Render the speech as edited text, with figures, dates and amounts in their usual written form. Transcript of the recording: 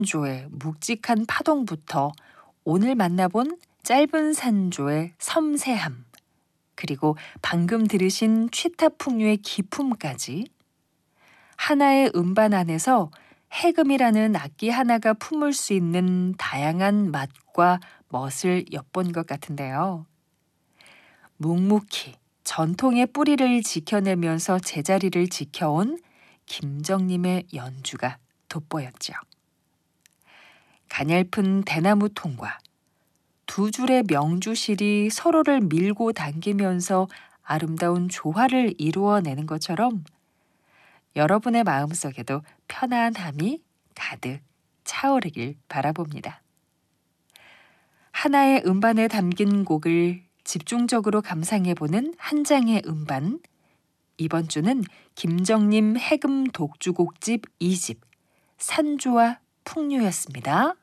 조의 묵직한 파동부터 오늘 만나본 짧은 산조의 섬세함, 그리고 방금 들으신 취타풍류의 기품까지 하나의 음반 안에서 해금이라는 악기 하나가 품을 수 있는 다양한 맛과 멋을 엿본 것 같은데요. 묵묵히 전통의 뿌리를 지켜내면서 제자리를 지켜온 김정림의 연주가 돋보였죠. 가냘픈 대나무 통과, 두 줄의 명주실이 서로를 밀고 당기면서 아름다운 조화를 이루어내는 것처럼 여러분의 마음속에도 편안함이 가득 차오르길 바라봅니다. 하나의 음반에 담긴 곡을 집중적으로 감상해보는 한 장의 음반. 이번 주는 김정림 해금 독주곡집 2집 산조와 풍류였습니다.